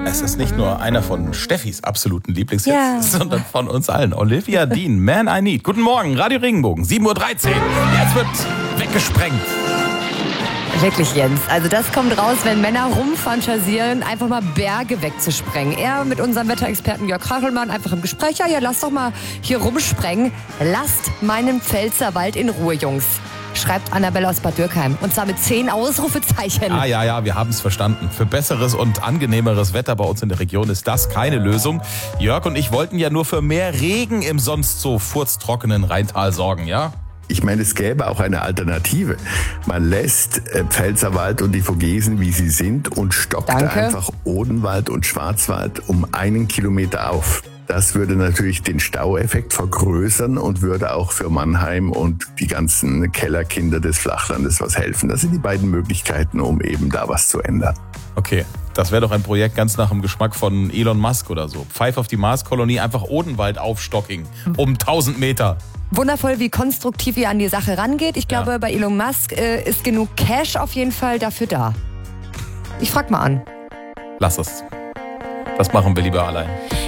Es ist nicht nur einer von Steffis absoluten Lieblingshits, sondern von uns allen. Olivia Dean, Man I Need. Guten Morgen, Radio Regenbogen, 7.13 Uhr. Jetzt wird weggesprengt. Wirklich, Jens. Also das kommt raus, wenn Männer rumfantasieren, einfach mal Berge wegzusprengen. Er mit unserem Wetterexperten Jörg Krachelmann einfach im Gespräch. Ja, lass doch mal hier rumsprengen. Lasst meinen Pfälzerwald in Ruhe, Jungs. Schreibt Annabelle aus Bad Dürkheim. Und zwar mit 10 Ausrufezeichen. Ja, wir haben es verstanden. Für besseres und angenehmeres Wetter bei uns in der Region ist das keine Lösung. Jörg und ich wollten ja nur für mehr Regen im sonst so furztrockenen Rheintal sorgen, ja? Ich meine, es gäbe auch eine Alternative. Man lässt Pfälzerwald und die Vogesen, wie sie sind, und stockt einfach Odenwald und Schwarzwald um 1 Kilometer auf. Das würde natürlich den Staueffekt vergrößern und würde auch für Mannheim und die ganzen Kellerkinder des Flachlandes was helfen. Das sind die beiden Möglichkeiten, um eben da was zu ändern. Okay, das wäre doch ein Projekt ganz nach dem Geschmack von Elon Musk oder so. Pfeif auf die Marskolonie, einfach Odenwald aufstocking um 1000 Meter. Wundervoll, wie konstruktiv ihr an die Sache rangeht. Ich glaube, bei Elon Musk ist genug Cash auf jeden Fall dafür da. Ich frag mal an. Lass es. Das machen wir lieber allein.